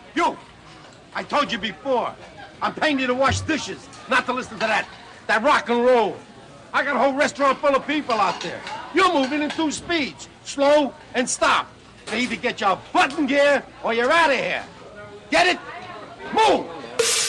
You! I told you before. I'm paying you to wash dishes, not to listen to that rock and roll. I got a whole restaurant full of people out there. You're moving in 2 speeds, slow and stop. They either get your butt in gear or you're out of here. Get it? Move!